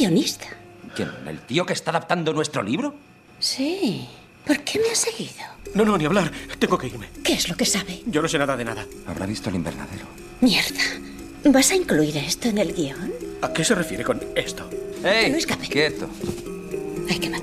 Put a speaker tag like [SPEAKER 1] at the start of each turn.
[SPEAKER 1] guionista.
[SPEAKER 2] ¿Quién? ¿El tío que está adaptando nuestro libro?
[SPEAKER 1] Sí. ¿Por qué me ha seguido?
[SPEAKER 3] No, ni hablar. Tengo que irme.
[SPEAKER 1] ¿Qué es lo que sabe?
[SPEAKER 3] Yo no sé nada de nada.
[SPEAKER 2] Habrá visto el invernadero.
[SPEAKER 1] Mierda. ¿Vas a incluir esto en el guión?
[SPEAKER 3] ¿A qué se refiere con esto?
[SPEAKER 2] ¡Ey!
[SPEAKER 1] No escape.
[SPEAKER 2] ¡Quieto!
[SPEAKER 1] Hay que matar.